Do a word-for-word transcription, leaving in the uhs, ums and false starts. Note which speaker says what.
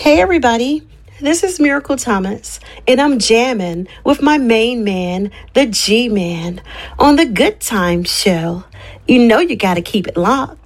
Speaker 1: Hey everybody, this is Miracle Thomas, and I'm jamming with my main man, the G-Man, on the Good Time Show. You know you gotta keep it locked.